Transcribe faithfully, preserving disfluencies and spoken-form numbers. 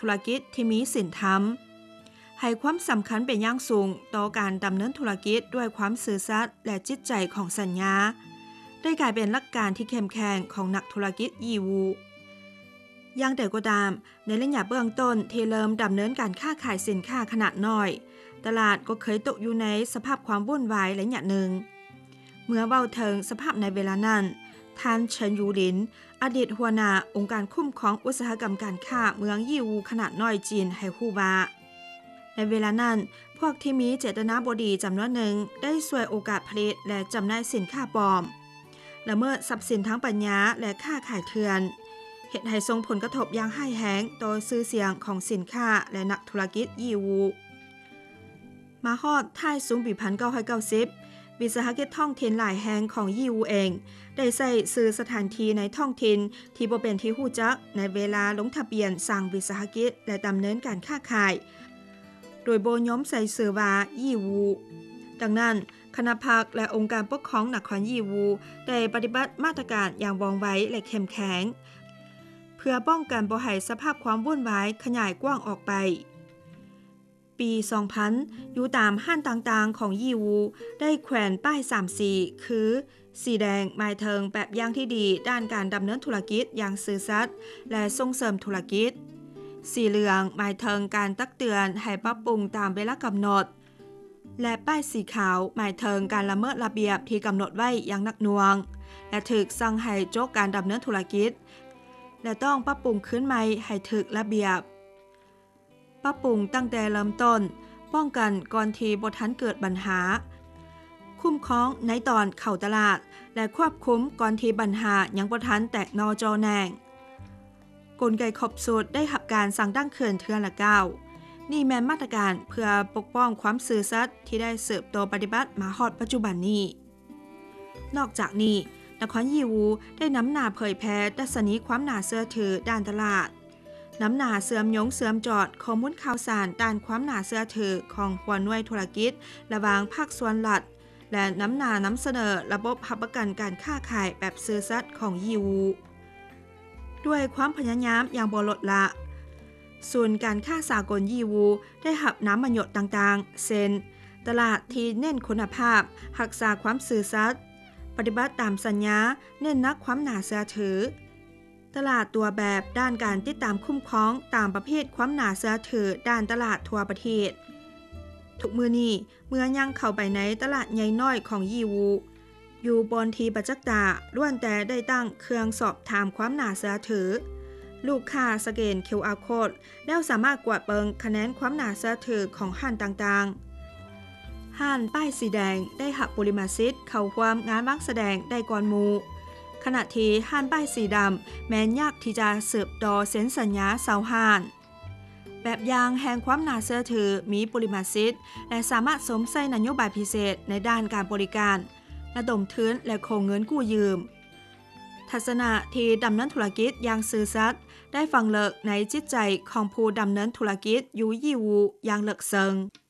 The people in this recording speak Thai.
ธุรกิจที่มีศีลธรรมให้ความสำคัญเป็นอย่างสูงต่อการดำเนินธุรกิจด้วยความซื่อสัตย์และจิตใจของสัญญาได้กลายเป็นหลักการที่เข้มแข็งของนักธุรกิจยีวูอย่างแต่ก็ตามในระยะเบื้องต้นที่เริ่มดำเนินการค้าขายสินค้าขนาดน้อยตลาดก็เคยตกอยู่ในสภาพความวุ่นวายระยะหนึ่งเมื่อเว้าถึงสภาพในเวลานั้นท่านเฉินยูหลินอดีตหัวหน้าองค์การคุ้มครองอุตสาหกรรมการค้าเมืองยีวูขนาดน้อยจีนให้ฮู้ว่าในเวลานั้นพวกที่มีเจตนาบ่ดีจำนวนหนึ่งได้ฉวยโอกาสผลิตและจำหน่ายสินค้าปลอมละเมิดทรัพย์สินทางปัญญาและค้าขายเถื่อนเฮ็ดให้ส่งผลกระทบอย่างร้ายแรงต่อชื่อเสียงของสินค้าและนักธุรกิจยีวูมาฮอดท้ายสุมปีหนึ่งพันเก้าร้อยเก้าสิบวิสาหกิจท้องถิ่นหลายแห่งของยีวูเองได้ใช้ซื้อสถานที่ในท้องถิ่นที่บ่เป็นที่ฮู้จักในเวลาลงทะเบียนสร้างวิสาหกิจและดำเนินการค้าขายโดยบ่ยอมใส่ชื่อว่ายีวูดังนั้นคณะพรรคและองค์การปกครองนครยีวูได้ปฏิบัติมาตรการอย่างว่องไวและเข้มแข็งเพื่อป้องกันบ่ให้สภาพความวุ่นวายขยายกว้างออกไปปี สองพัน อยู่ตามห้างต่างๆของยีวูได้แขวนป้ายสามสีคือสีแดงหมายถึงแบบอย่างที่ดีด้านการดำเนินธุรกิจอย่างซื่อสัตย์และส่งเสริมธุรกิจสีเหลืองหมายถึงการตักเตือนให้ปรับปรุงตามเวลากำหนดและป้ายสีขาวหมายถึงการละเมิดระเบียบที่กำหนดไว้อย่างหนักหน่วงและถูกสั่งให้โจกการดำเนินธุรกิจและต้องปรับปรุงขึ้นใหม่ให้ถูกระเบียบปรับปรุงตั้งแต่เริ่มต้นป้องกันก่อนที่บ่ทันเกิดปัญหาคุ้มครองในตอนเข้าตลาดและควบคุมก่อนที่ปัญหายังบ่ทันแตกนอจอแหน่งกลไกครบสูตรได้รับการสั่งตั้งขึ้นเทื่อละก้าวนี่แม่นมาตรการเพื่อปกป้องความซื่อสัตย์ที่ได้สืบโตปฏิบัติมาฮอดปัจจุบันนี้นอกจากนี้นครยีวูได้นำหน้าเผยแพร่ดัชนีความน่าเชื่อถือด้านตลาดน้ำหน้าเสื่อมยงเสื่อมจอดข้อมูลข่าวสารด้านความน่าเชื่อถือของหัวหน่วยธุรกิจระหว่างภาคส่วนรัฐและน้ำหน้านำเสนอระบบรับประกันการค้าขายแบบซื่อสัตย์ของยีวูด้วยความพยายามอย่างบ่ลดละศูนย์การค้าสากลยีวูได้หับน้ำมันหยดต่างๆเช่นตลาดที่เน้นคุณภาพรักษาความซื่อสัตย์ปฏิบัติตามสัญญาเน้นนักความน่าเชื่อถือตลาดตัวแบบด้านการติดตามคุ้มครองตามประเภทความน่าเชื่อถือด้านตลาดทั่วประเทศทุกมื้อนี้เมื่อย่างเข้าไปในตลาดใหญ่น้อยของยีวูอยู่บนที่ประจักษ์ตาล้วนแต่ได้ตั้งเครื่องสอบถามความน่าเชื่อถือลูกค้าสแกน คิว อาร์ Code แล้วสามารถกวาดเบิงคะแนนความน่าเชื่อถือของห้างต่างๆห้างป้ายสีแดงได้หับปริมาสิทธิ์เข้าร่วมงานวางแสดงได้ก่อนหมู่ขณะที่ห้างป้ายสีดำแม้นยากที่จะสืบต่อเซ็นสัญญาเซาห้างแบบอย่างแห่งความน่าเชื่อถือมีปริมาสิทธิ์และสามารถสวมใส่นโยบายพิเศษในด้านการบริการระดมทุนและโครงเงินกู้ยืมทัศนะที่ดำเนินธุรกิจอย่างซื่อสัตย์ได้ฝังลึกในจิตใจของผู้ดำเนินธุรกิจอยู่ยีวูอย่างลึกซึ้ง